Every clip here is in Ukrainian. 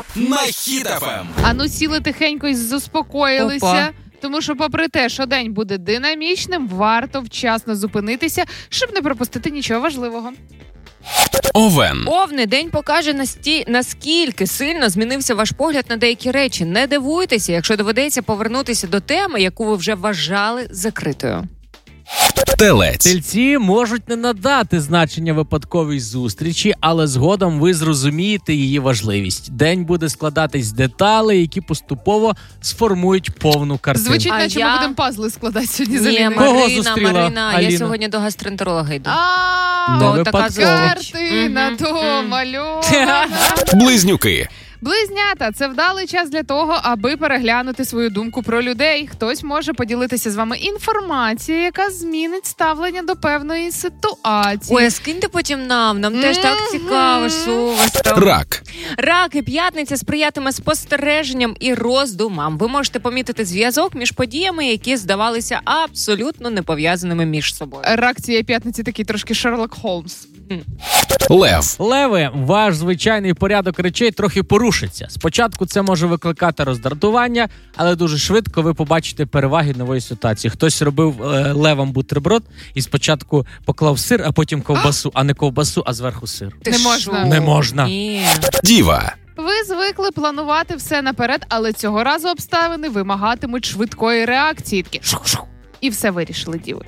на Хіт FM. А ну сіли тихенько і заспокоїлися. Опа. Тому що попри те, що день буде динамічним, варто вчасно зупинитися, щоб не пропустити нічого важливого. Овен. Овни, день покаже наскільки сильно змінився ваш погляд на деякі речі. Не дивуйтеся, якщо доведеться повернутися до теми, яку ви вже вважали закритою. Телець. Тельці можуть не надати значення випадковій зустрічі, але згодом ви зрозумієте її важливість. День буде складатись з деталей, які поступово сформують повну картину. Звучить, А наче я- ми будемо пазли складати сьогодні з Ні, Аліною. Кого зустріла Марина, я Аліна? сьогодні до гастроентеролога йду. Не То випадково. така зустріч. Картина домальована. Близнюки. Близнята – це вдалий час для того, аби переглянути свою думку про людей. Хтось може поділитися з вами інформацією, яка змінить ставлення до певної ситуації. Ой, а скиньте потім нам теж так цікаво, що у вас там. Рак. Раки, п'ятниця сприятиме спостереженням і роздумам. Ви можете помітити зв'язок між подіями, які здавалися абсолютно не пов'язаними між собою. Рак цієї п'ятниці такий трошки Шерлок Холмс. Лев. Леви, ваш звичайний порядок речей трохи порушиться. Спочатку це може викликати роздратування, але дуже швидко ви побачите переваги нової ситуації. Хтось робив левам бутерброд і спочатку поклав сир, а потім ковбасу, а не ковбасу, а зверху сир. Ти Не можна. що? Не можна. Ні. Діва. Ви звикли планувати все наперед, але цього разу обставини вимагатимуть швидкої реакції. Такі шух-шух. І все вирішили, діви.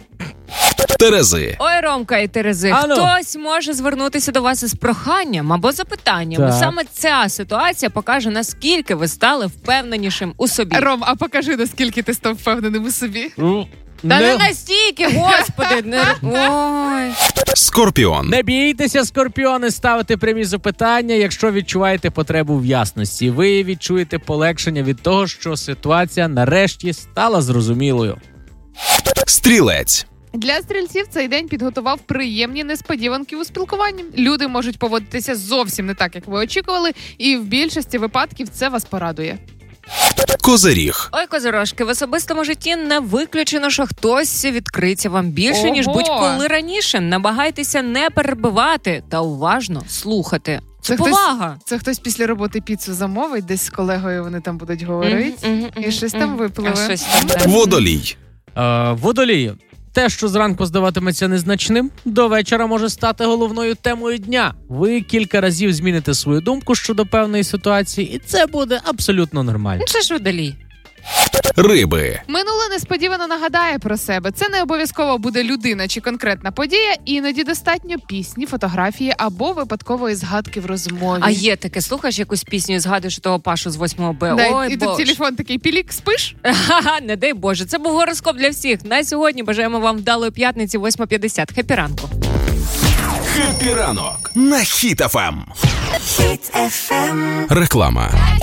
Терези. Ой, Ромка і Терези, Ану. хтось може звернутися до вас із проханням або запитанням. Так. Саме ця ситуація покаже, наскільки ви стали впевненішим у собі. Ром, а покажи, наскільки ти став впевненим у собі. Та не настільки, господи. Ой. Скорпіон. Не бійтеся, скорпіони, ставити прямі запитання, якщо відчуваєте потребу в ясності. Ви відчуєте полегшення від того, що ситуація нарешті стала зрозумілою. Стрілець. Для стрільців цей день підготував приємні несподіванки у спілкуванні. Люди можуть поводитися зовсім не так, як ви очікували, і в більшості випадків це вас порадує. Козиріг. Ой, козирожки, в особистому житті не виключено, що хтось відкриться вам більше, Ого! ніж будь-коли раніше. Намагайтеся не перебивати та уважно слухати. Це повага. Це хтось після роботи піцу замовить, десь з колегою вони там будуть говорити, і щось там випливе. А щось там, да. Водолій. Водолію. Те, що зранку здаватиметься незначним, до вечора може стати головною темою дня. Ви кілька разів зміните свою думку щодо певної ситуації, і це буде абсолютно нормально. Ну, це ж водолій. Риби. Минуле несподівано нагадає про себе. Це не обов'язково буде людина чи конкретна подія, іноді достатньо пісні, фотографії або випадкової згадки в розмові. А є таке, слухаєш якусь пісню і згадуєш того Пашу з 8 Б. Да, Ой, і тут Боже. телефон такий, пілік, спиш? Ха-ха, не дай Боже. Це був гороскоп для всіх. На сьогодні бажаємо вам вдалої п'ятниці 8:50. Хеппі ранку. Хеппі ранок на Хіт FM. Реклама.